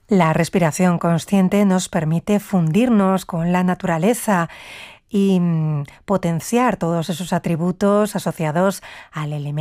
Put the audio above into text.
La respiración consciente nos permite fundirnos con la naturaleza y potenciar todos esos atributos asociados al elemento